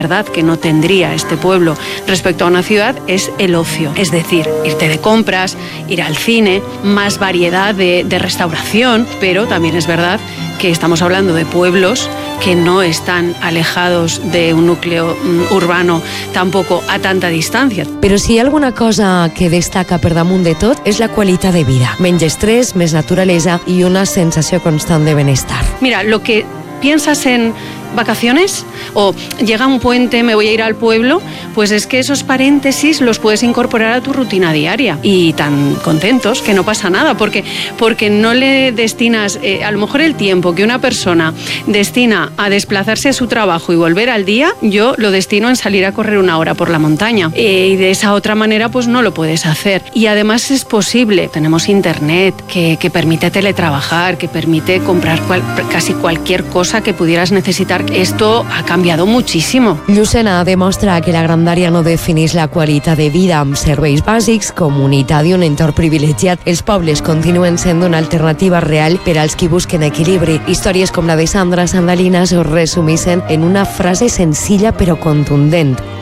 verdad que no tendría este pueblo respecto a una ciudad es el ocio, es decir, irte de compras, ir al cine, más variedad de restauración, pero también es verdad que estamos hablando de pueblos que no están alejados de un núcleo urbano tampoco a tanta distancia. Però si hi ha alguna cosa que destaca per damunt de tot és la qualitat de vida. Menys estrès, més naturalesa i una sensació constant de benestar. Mira, lo que piensas en vacaciones o llega un puente, me voy a ir al pueblo, pues es que esos paréntesis los puedes incorporar a tu rutina diaria y tan contentos que no pasa nada porque no le destinas a lo mejor el tiempo que una persona destina a desplazarse a su trabajo y volver al día, yo lo destino en salir a correr 1 hora por la montaña y de esa otra manera pues no lo puedes hacer y además es posible, tenemos internet que permite teletrabajar, que permite comprar casi cualquier cosa que pudieras necesitar. Esto ha cambiado muchísimo. Llucena demostra que la grandària no defineix la qualitat de vida amb serveis bàsics, comunitat i un entorn privilegiat. Els pobles continuen sent una alternativa real per als qui busquen equilibri. Històries com la de Sandra Sandalina es resumeixen en una frase senzilla però contundent.